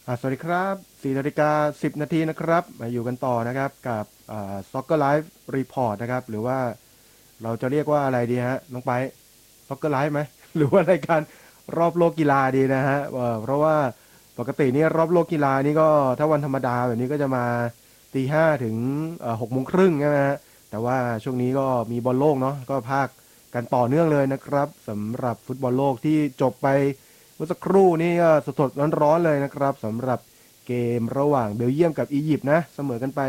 สวัสดีครับ4:10 นาทีนะครับมาอยู่กันต่อนะครับกับSoccer Live Report นะครับหรือว่าเราจะเรียกว่าอะไรดีฮะน้องไป Soccer Live ไหมหรือว่ารายการรอบโลกกีฬาดีนะฮะเพราะว่าปกตินี่รอบโลกกีฬานี่ก็ถ้าวันธรรมดาแบบนี้ก็จะมาตี 5ถึง6 โมงครึ่งใช่ไหมฮะแต่ว่าช่วงนี้ก็มีบอลโลกเนาะก็พากกันต่อเนื่องเลยนะครับสำหรับฟุตบอลโลกที่จบไป เมื่อสักครู่นี่ก็สดๆร้อนๆเลยนะครับสำหรับเกมระหว่างเบลเยียมกับอียิปต์นะเสมอกันไป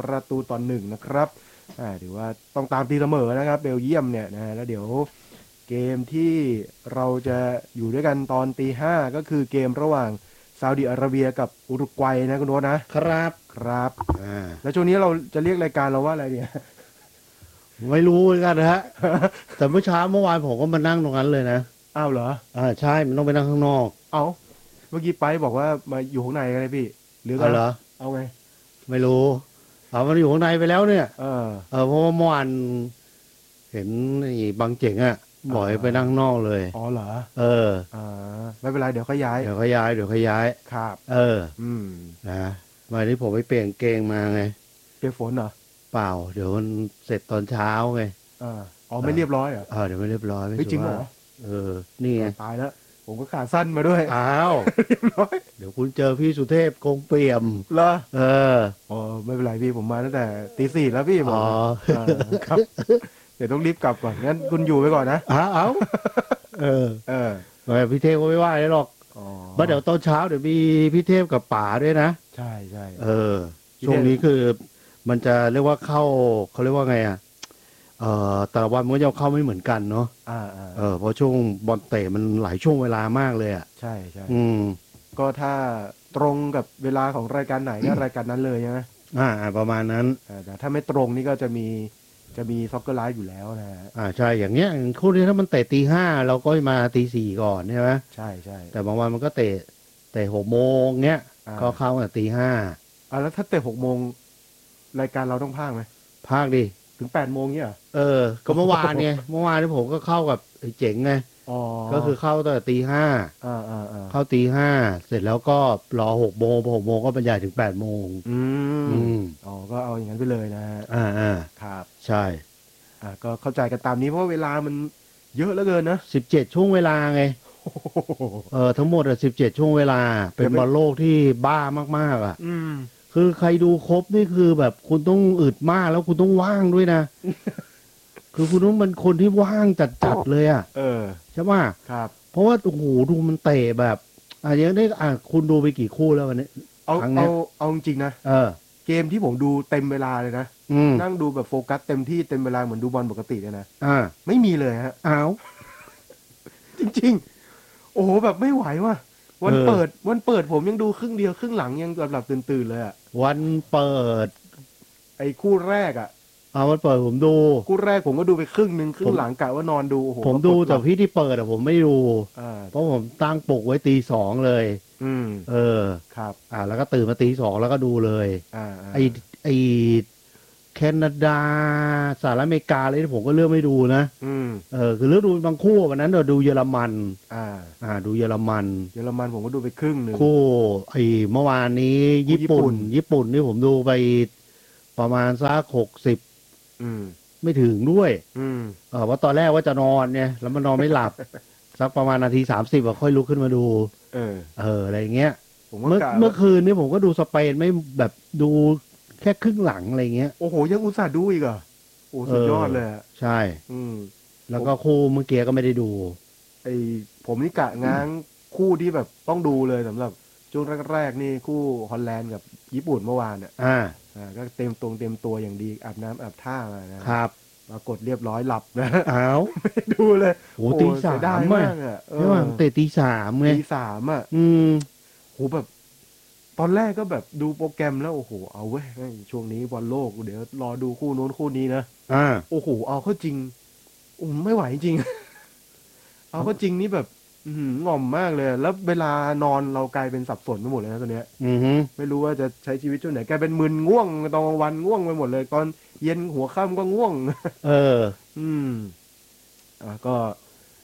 1-1นะครับถือว่าต้องตามตีเสมอนะครับเบลเยียมเนี่ยนะแล้วเดี๋ยวเกมที่เราจะอยู่ด้วยกันตอนตี 5ก็คือเกมระหว่างซาอุดิอาระเบียกับอุรุกวัยนะคุณโน้ตนะครับครับแล้วช่วงนี้เราจะเรียกรายการเราว่าอะไรเนี่ยไม่รู้เหมือนกันนะฮะ แต่เมื่อวานผมก็มานั่งตรงนั้นเลยนะอ้าวเหรอใช่มันต้องไปนั่งข้างนอกเอาเมื่อกี้ไปบอกว่ามาอยู่ข้างในกันเลยพี่หรือกันเหรอเอาไงไม่รู้มันอยู่ข้างในไปแล้วเนี่ยเออเพราะว่าเมื่อวานเห็นไอ้บางเจ๋งบอกให้ไปนั่งข้างนอกเลยอ๋อเหรอเอออ่าไม่เป็นไรเดี๋ยวเขาย้ายเดี๋ยวเขาย้ายครับอืมนะมาที่ผมไปเปลี่ยนเกงมาไงเปียกฝนเหรอเปล่าเดี๋ยวมันเสร็จตอนเช้าไงอ๋อไม่เรียบร้อยเหรอเดี๋ยวไม่เรียบร้อยไม่ไม่จริงเหรอสุภาพนี่ไงตายแล้วผมก็ขาสั้นมาด้วยอ้าวเรียบร้อยเดี๋ยวคุณเจอพี่สุเทพคงเปี่ยมเหรอเอออ๋อไม่เป็นไรพี่ผมมาตั้งแต่ตี 4แล้วพี่บอ๋ออกอ่าครับเดี๋ยวต้องรีบกลับก่อนงั้นคุณอยู่ไปก่อนนะเอาเออเออไม่พี่เทพก็ไม่ว่าได้หรอกอ๋อเดี๋ยวตอนเช้าเดี๋ยวมีพี่เทพกับป๋าด้วยนะใช่ใช่เออพี่เทพช่วงนี้คือมันจะเรียกว่าเข้าเขาเรียกว่าไงแต่ละวันมันก็จะเข้าไม่เหมือนกันเนาะเพราะช่วงบอลเตะมันหลายช่วงเวลามากเลยใช่ใช่อืมก็ถ้าตรงกับเวลาของรายการไหนก็รายการนั้นเลยใช่ไหมประมาณนั้นแต่ถ้าไม่ตรงนี่ก็จะมีซ็อกเกอร์ไลฟ์อยู่แล้วนะฮะใช่อย่างเงี้ยคู่นี้ถ้ามันเตะตี 5เราก็มาตี 4ก่อนใช่ไหมใช่ใช่แต่บางวันมันก็เตะ6 โมงเงี้ยก็เข้าตั้งแต่ตี 5 แล้วถ้าเตะ6 โมงรายการเราต้องพากย์ไหมภาคดิถึง8 โมงเนี่ยเหรอก็เมื่อวานไงเมื่อวานที่ผมก็เข้ากับไอ้เจ๋งไงอ๋อก็คือเข้าตั้งแต่ตี 5เข้าตี 5เสร็จแล้วก็รอ6 โมงพอ6 โมงก็บรรยายถึง8 โมงมอืมก็เอาอย่างนั้นไปเลยนะฮะครับใช่ก็เข้าใจกันตามนี้เพราะเวลามันเยอะเหลือเกินนะ 17ช่วงเวลาไงโอ้โหทั้งหมด17ช่วงเวลาเป็นบอลโลกที่บ้ามากๆคือใครดูครบนี่คือแบบคุณต้องอึดมากแล้วคุณต้องว่างด้วยนะ คือคุณต้องเป็นคนที่ว่างจัดๆเลยใช่ป่ะครับเพราะว่าโอ้โหดูมันเตะแบบยังได้คุณดูไปกี่คู่แล้ววันนี้เอาครั้งเอาเนี้ยเอาจริงๆนะเออเกมที่ผมดูเต็มเวลาเลยนะอืมนั่งดูแบบโฟกัสเต็มที่เต็มเวลาเหมือนดูบอลปกติเลยนะอ่าไม่มีเลยฮะอ้าวจริงๆโอ้โหแบบไม่ไหวว่ะวันเปิดผมยังดูครึ่งเดียวครึ่งหลังยังหลับตื่นๆเลยวันเปิดไอ้คู่แรกวันเปิดผมดูคู่แรกผมก็ดูไปครึ่งหนึ่งครึ่ผมงหลังกะว่านอนดูโอ้โหผมดูแต่พี่ที่เปิดผมไม่ดูอ่าเพราะผมตั้งปลุกไว้ตี 2เลยอืมเออครับแล้วก็ตื่นมาตี 2แล้วก็ดูเลยไอไอแคนาดาสหรัฐอเมริกาเลยผมก็เลือกไม่ดูนะคือเลือกดูบางคู่วันนั้นเราดูเยอรมันดูเยอรมันผมก็ดูไปครึ่งหนึ่งคู่เมื่อวานนี้ญี่ปุ่นนี่ผมดูไปประมาณสัก60ไม่ถึงด้วยเพราะตอนแรกว่าจะนอนเนี่ยแล้วมันนอนไม่หลับ สักประมาณนาที30ค่อยลุกขึ้นมาดูอะไรอย่างเงี้ยเมื่อคืนนี้ผมก็ดูสเปนไม่แบบดูแค่ครึ่งหลังอะไรเงี้ยโอ้โหยังอุตส่าห์ดูอีกอ่ะโอ้สุดยอดเลยใช่แล้วก็คู่เมื่อกี้ก็ไม่ได้ดูไอผมนี่กะง้างคู่ที่แบบต้องดูเลยสำหรับช่วงแรกๆนี่คู่ฮอลแลนด์กับญี่ปุ่นเมื่อวานก็เต็มตัวอย่างดีอาบน้ำอาบท่ามานะครับปรากฏเรียบร้อยหลับนะอ้าวไม่ดูเลยโอ้ตี 3 ได้มากใช่ไหมเตะตี 3ไงตี 3โหแบบตอนแรกก็แบบดูโปรแกรมแล้วโอ้โหเอาเว้ยช่วงนี้บอลโลกเดี๋ยวรอดูคู่โน้นคู่นี้นะโอ้โหเอาเข้าจริงไม่ไหวจริงเอาเข้าจริงนี่แบบง่อมมากเลยแล้วเวลานอนเรากลายเป็นสับสนไปหมดเลยนะตอนเนี้ยไม่รู้ว่าจะใช้ชีวิตช่วงไหนกลายเป็นมึนง่วงตอนกลางวันง่วงไปหมดเลยตอนเย็นหัวค่ำก็ง่วงอืมก็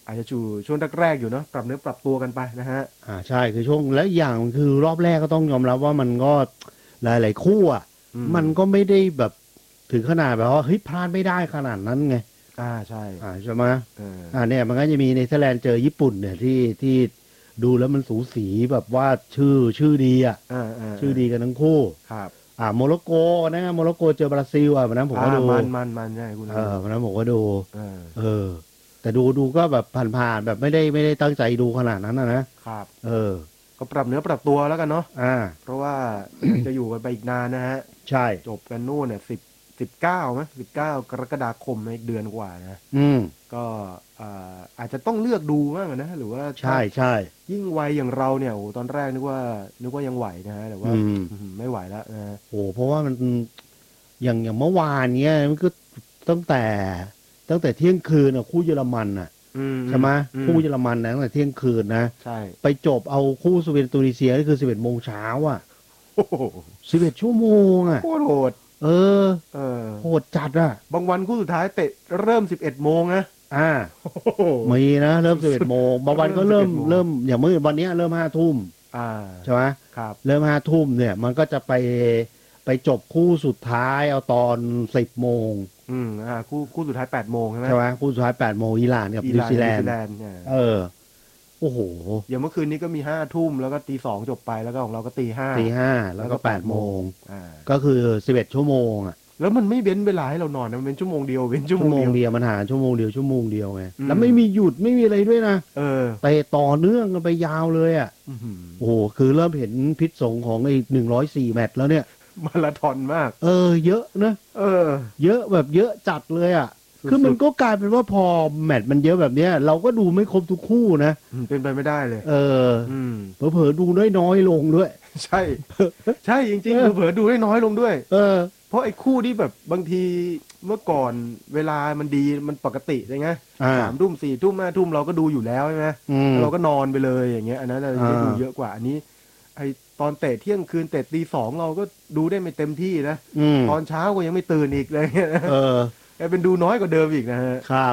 อาจจะอยู่ช่วงแรกๆอยู่เนาะปรับเนื้อปรับตัวกันไปนะฮะใช่คือช่วงและอย่างคือรอบแรกก็ต้องยอมรับว่ามันก็หลายๆคู่อ่ะมันก็ไม่ได้แบบถึงขนาดแบบว่าเฮ้ยพลาดไม่ได้ขนาดนั้นไงใช่ใช่ไหมเนี่ยมันก็จะมีเนเธอร์แลนด์เจอญี่ปุ่นเนี่ยที่ดูแล้วมันสูสีแบบว่าชื่อดีอ่ะชื่อดีกันทั้งคู่ครับโมร็อกโกนะโมร็อกโกเจอบราซิลวันนั้นผมก็ดูมันใช่คุณวันนั้นผมก็ดูแต่ดูก็แบบผ่านๆแบบไม่ได้ตั้งใจดูขนาดนั้นนะครับก็ปรับเนื้อปรับตัวแล้วกันเนาะเพราะว่า จะอยู่กันไปอีกนานนะฮะใช่จบกันนู่นเนี่ย19มั้ย19 กรกฎาคมอีกเดือนกว่านะก็อาจจะต้องเลือกดูบ้างนะหรือว่าใช่ยิ่งวัยอย่างเราเนี่ยโอ้ตอนแรกนึกว่ายังไหวนะฮะแต่ว่าไม่ไหวแล้วนะโอ้เพราะว่ามันอย่างเมื่อวานเนี้ยมันก็ตั้งแต่เที่ยงคืนคู่เยอรมันใช่ไหมคู่เยอรมันนะตั้งแต่เที่ยงคืนนะใช่ไปจบเอาคู่สวีเดนตูนิเซียนี่คือ11 โมงเช้า11 ชั่วโมงโคตรโหดโหดจัดบางวันคู่สุดท้ายเตะเริ่ม11 โมงนะมีนะเริ่ม11 โมงบางวันก็เริ่มอย่างเมื่อวันนี้เริ่ม5 ทุ่มใช่ไหมครับเริ่ม5 ทุ่มเนี่ยมันก็จะไปจบคู่สุดท้ายเอาตอน10 โมงคู่สุดท้าย8 โมงใช่ไหมคู่สุดท้าย8 โมงอิหร่านกับนิวซีแลนด์โอ้โหอย่างเมื่อคืนนี้ก็มี5 ทุ่มแล้วก็ตี 2จบไปแล้วก็ของเราก็ตี 5 แล้วก็8 โมงก็คือ11 ชั่วโมงแล้วมันไม่เว้นเวลาให้เรานอนนะมันเป็นชั่วโมงเดียวเว้นชั่วโมงเดียวมันหาชั่วโมงเดียวไงแล้วไม่มีหยุดไม่มีอะไรด้วยนะไปต่อเนื่องกันไปยาวเลยโอ้โหคือเริ่มเห็นพิษสงของไอ้104 แมตช์แล้วเนี่ยมาราธอนมากเยอะนะเยอะแบบเยอะจัดเลยคือมันก็กลายเป็นว่าพอแมตช์มันเยอะแบบเนี้ยเราก็ดูไม่ครบทุกคู่นะเป็นไปไม่ได้เลยเผลอๆดูน้อยลงด้วยใช่จริงๆเผลอๆดูได้น้อยลงด้วยเพราะไอ้คู่ที่แบบบางทีเมื่อก่อนเวลามันดีมันปกติใช่ไหม3 ทุ่ม 4 ทุ่ม 5 ทุ่มเราก็ดูอยู่แล้วใช่ไหมเราก็นอนไปเลยอย่างเงี้ยอันนั้นเราจะดูเยอะกว่าอันนี้ไอตอนเตะเที่ยงคืนเตะตี 2เราก็ดูได้ไม่เต็มที่นะตอนเช้าก็ยังไม่ตื่นอีกเลยเป็นดูน้อยกว่าเดิมอีกนะฮะครับ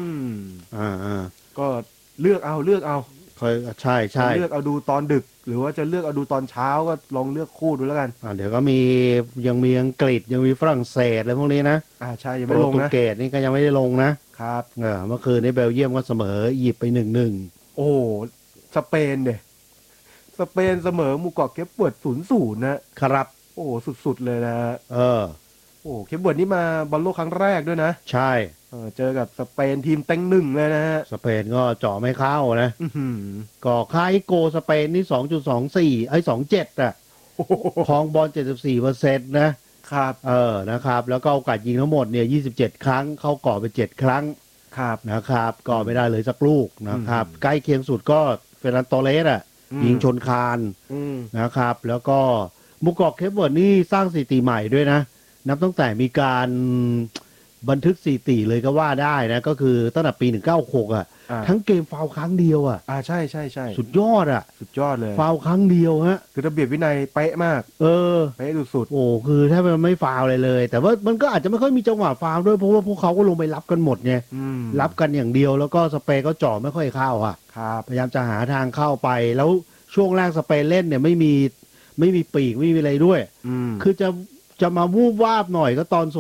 ก็เลือกเอาใช่เลือกเอาดูตอนดึกหรือว่าจะเลือกเอาดูตอนเช้าก็ลองเลือกคู่ดูแล้วกันเดี๋ยวก็ยังมีอังกฤษยังมีฝรั่งเศสอะไรพวกนี้นะใช่ยังไม่ลงนะโปรตุเกสนี่ก็ยังไม่ได้ลงนะครับเมื่อคืนนี้เบลเยียมก็เสมออียิปต์ไป 1-1 โอ้สเปนเนี่ยสเปนเสมอหมู่เกาะเคปเวิร์ด 0-0 นะครับโอ้สุดๆเลยนะโอ้เคปเวิร์ดนี่มาบอลโลกครั้งแรกด้วยนะใช่เจอกับสเปนทีมเต็งหนึ่งเลยนะฮะสเปนก็เจาะไม่เข้านะก็ค่าอิโกสเปนนี่ 2.24 27ครองบอล 74% นะครับนะครับแล้วก็โอกาสยิงทั้งหมดเนี่ย27 ครั้งเข้ากรอบไป7 ครั้งครับนะครับก็ไม่ได้เลยสักลูกนะครับใกล้เคียงสุดก็เฟรนันโตเรสยิงชนคานนะครับแล้วก็หมู่เกาะเคปเวิร์ดนี่สร้างสถิติใหม่ด้วยนะนับตั้งแต่มีการบันทึกสถิติเลยก็ว่าได้นะก็คือตั้งแต่ปี1996ทั้งเกมฟาวล์ครั้งเดียวใช่สุดยอดสุดยอดเลยฟาวล์ครั้งเดียวคือระเบียบวินัยเป๊ะมากเป๊ะสุดๆโอ้คือแทบไม่ฟาวล์เลยแต่ว่ามันก็อาจจะไม่ค่อยมีจังหวะฟาวล์ด้วยเพราะว่าพวกเขาก็ลงไปรับกันหมดไงรับกันอย่างเดียวแล้วก็สเปนก็จ่อไม่ค่อยเข้าครับพยายามจะหาทางเข้าไปแล้วช่วงแรกสเปนเล่นเนี่ยไม่มีปีกไม่มีอะไรด้วยคือจะมาวูบวาบหน่อยก็ตอน